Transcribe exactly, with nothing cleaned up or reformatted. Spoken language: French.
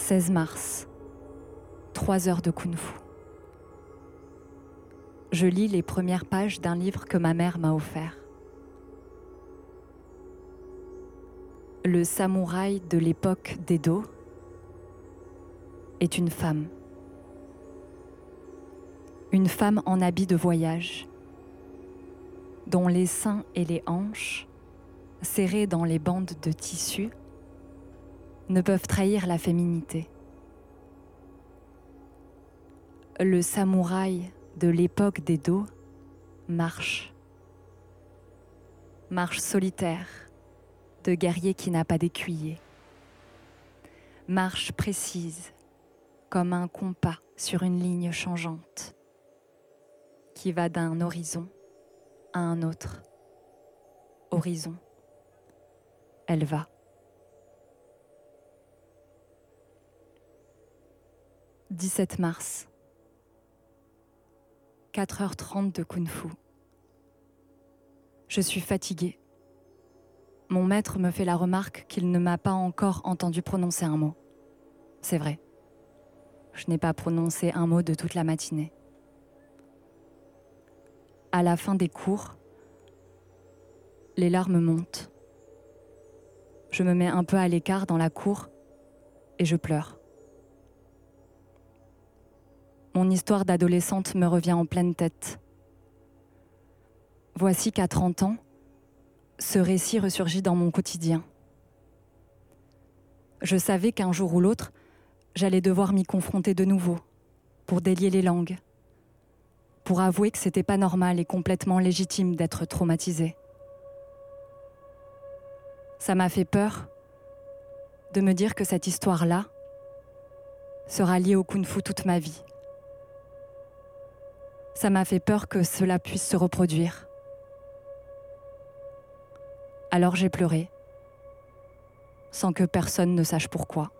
seize mars, trois heures de kung-fu. Je lis les premières pages d'un livre que ma mère m'a offert. Le samouraï de l'époque d'Edo est une femme. Une femme en habit de voyage, dont les seins et les hanches, serrés dans les bandes de tissu, ne peuvent trahir la féminité. Le samouraï de l'époque d'Edo marche. Marche solitaire, de guerrier qui n'a pas d'écuyer. Marche précise, comme un compas sur une ligne changeante, qui va d'un horizon à un autre. Horizon, elle va. dix-sept mars, quatre heures trente de kung-fu. Je suis fatiguée. Mon maître me fait la remarque qu'il ne m'a pas encore entendu prononcer un mot. C'est vrai. Je n'ai pas prononcé un mot de toute la matinée. À la fin des cours, les larmes montent. Je me mets un peu à l'écart dans la cour et je pleure. Mon histoire d'adolescente me revient en pleine tête. Voici qu'à trente ans, ce récit ressurgit dans mon quotidien. Je savais qu'un jour ou l'autre, j'allais devoir m'y confronter de nouveau, pour délier les langues, pour avouer que c'était pas normal et complètement légitime d'être traumatisée. Ça m'a fait peur de me dire que cette histoire-là sera liée au kung-fu toute ma vie. Ça m'a fait peur que cela puisse se reproduire. Alors j'ai pleuré, sans que personne ne sache pourquoi.